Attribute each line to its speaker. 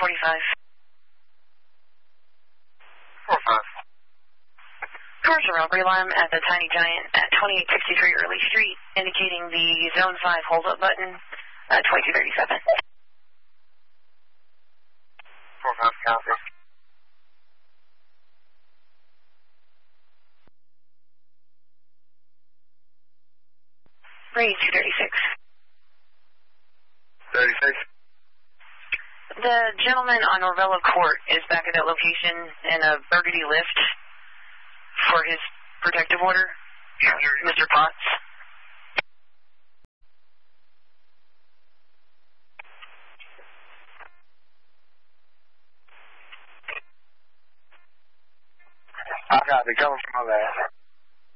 Speaker 1: 45.
Speaker 2: 45.
Speaker 1: Commercial robbery alarm at the Tiny Giant at 2863 Early Street, indicating the Zone 5 hold-up button at 2237.
Speaker 2: 45, copy.
Speaker 1: Read 236.
Speaker 2: 36.
Speaker 1: The gentleman on Novello Court is back at that location in a burgundy lift for his protective order.
Speaker 2: Yes, sir.
Speaker 1: Mr. Potts.